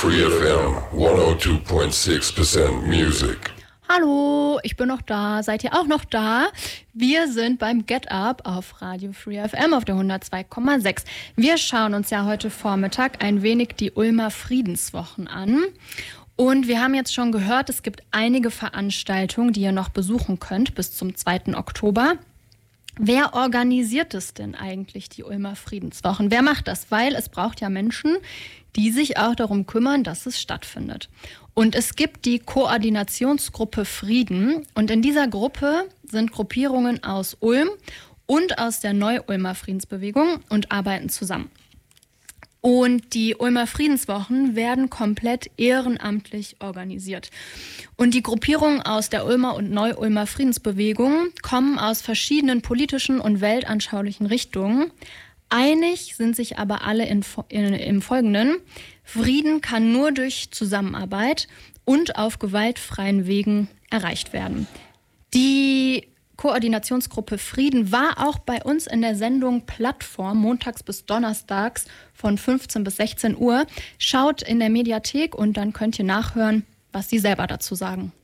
Free FM 102.6% Music. Hallo, ich bin noch da. Seid ihr auch noch da? Wir sind beim Get Up auf Radio Free FM auf der 102,6. Wir schauen uns ja heute Vormittag ein wenig die Ulmer Friedenswochen an. Und wir haben jetzt schon gehört, es gibt einige Veranstaltungen, die ihr noch besuchen könnt bis zum 2. Oktober. Wer organisiert es denn eigentlich, die Ulmer Friedenswochen? Wer macht das? Weil es braucht ja Menschen, die sich auch darum kümmern, dass es stattfindet. Und es gibt die Koordinationsgruppe Frieden. Und in dieser Gruppe sind Gruppierungen aus Ulm und aus der Neu-Ulmer Friedensbewegung und arbeiten zusammen. Und die Ulmer Friedenswochen werden komplett ehrenamtlich organisiert. Und die Gruppierungen aus der Ulmer und Neu-Ulmer Friedensbewegung kommen aus verschiedenen politischen und weltanschaulichen Richtungen. Einig sind sich aber alle im Folgenden: Frieden kann nur durch Zusammenarbeit und auf gewaltfreien Wegen erreicht werden. Die Koordinationsgruppe Frieden war auch bei uns in der Sendung Plattform montags bis donnerstags von 15 bis 16 Uhr. Schaut in der Mediathek und dann könnt ihr nachhören, was sie selber dazu sagen.